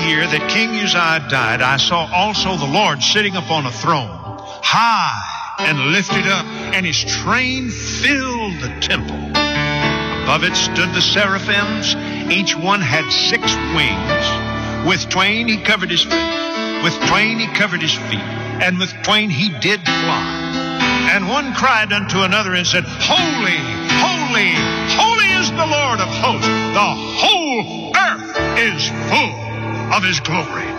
year that King Uzziah died, I saw also the Lord sitting upon a throne, high and lifted up, and his train filled the temple. Above it stood the seraphims. Each one had 6 wings. With twain he covered his face, with twain he covered his feet, and with twain he did fly. And one cried unto another and said, Holy, holy, holy is the Lord of hosts. The whole earth is full of his glory.